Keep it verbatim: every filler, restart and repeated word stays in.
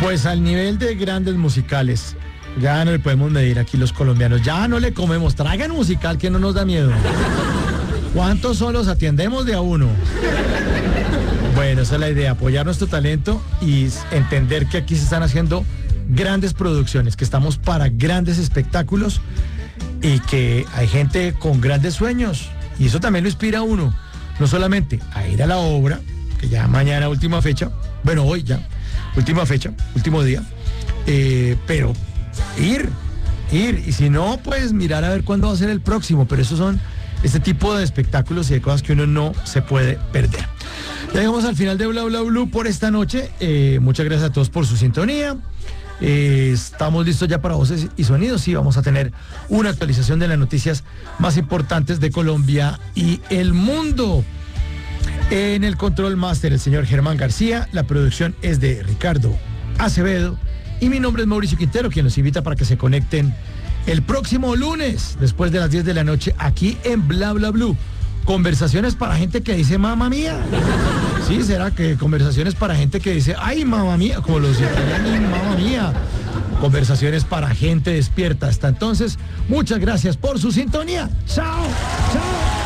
Pues al nivel de grandes musicales, ya no le podemos medir aquí los colombianos, ya no le comemos, traigan musical que no nos da miedo. ¿Cuántos solos atiendemos de a uno? Bueno, esa es la idea, apoyar nuestro talento y entender que aquí se están haciendo grandes producciones, que estamos para grandes espectáculos y que hay gente con grandes sueños y eso también lo inspira a uno, no solamente a ir a la obra, que ya mañana última fecha, bueno hoy ya, última fecha, último día, eh, pero ir, ir, y si no, pues mirar a ver cuándo va a ser el próximo, pero esos son este tipo de espectáculos y de cosas que uno no se puede perder. Ya llegamos al final de Bla Bla Blue por esta noche, eh, muchas gracias a todos por su sintonía. Eh, estamos listos ya para voces y sonidos. Sí, vamos a tener una actualización de las noticias más importantes de Colombia y el mundo. En el control máster el señor Germán García, la producción es de Ricardo Acevedo y mi nombre es Mauricio Quintero, quien los invita para que se conecten el próximo lunes después de las diez de la noche aquí en Bla Bla Blue. Conversaciones para gente que dice mamá mía. Sí, será que conversaciones para gente que dice ay mamá mía, como los italianos, mamá mía. Conversaciones para gente despierta. Hasta entonces, muchas gracias por su sintonía. Chao, chao.